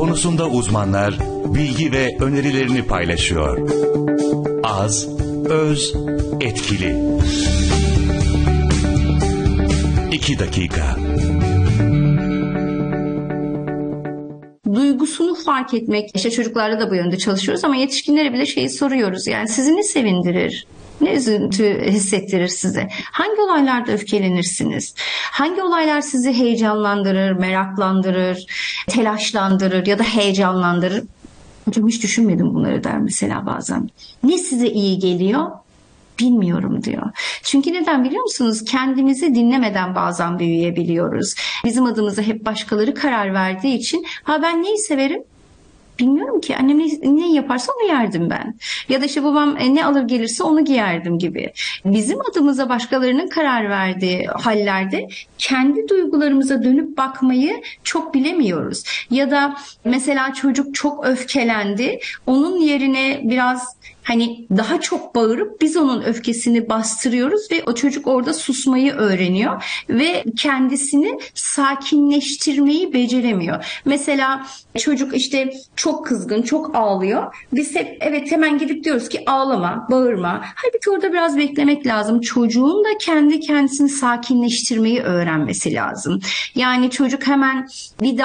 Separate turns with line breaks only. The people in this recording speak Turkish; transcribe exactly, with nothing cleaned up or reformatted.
konusunda uzmanlar bilgi ve önerilerini paylaşıyor. Az, öz, etkili. İki dakika.
Duygusunu fark etmek, işte çocuklarla da bu yönde çalışıyoruz ama yetişkinlere bile şeyi soruyoruz. Yani sizi ne sevindirir? Ne üzüntü hissettirir size? Hangi olaylarda öfkelenirsiniz? Hangi olaylar sizi heyecanlandırır, meraklandırır, telaşlandırır ya da heyecanlandırır? Hocam hiç düşünmedim bunları der mesela bazen. Ne size iyi geliyor? Bilmiyorum diyor. Çünkü neden biliyor musunuz? Kendimizi dinlemeden bazen büyüyebiliyoruz. Bizim adımıza hep başkaları karar verdiği için ha ben neyi severim? Bilmiyorum ki. Annem ne, ne yaparsa onu yerdim ben. Ya da işte babam ne alır gelirse onu giyerdim gibi. Bizim adımıza başkalarının karar verdiği hallerde kendi duygularımıza dönüp bakmayı çok bilemiyoruz. Ya da mesela çocuk çok öfkelendi. Onun yerine biraz hani daha çok bağırıp biz onun öfkesini bastırıyoruz ve o çocuk orada susmayı öğreniyor ve kendisini sakinleştirmeyi beceremiyor. Mesela çocuk işte çok kızgın, çok ağlıyor. Biz hep evet hemen gidip diyoruz ki ağlama, bağırma. Halbuki orada biraz beklemek lazım. Çocuğun da kendi kendisini sakinleştirmeyi öğrenmesi lazım. Yani çocuk hemen bir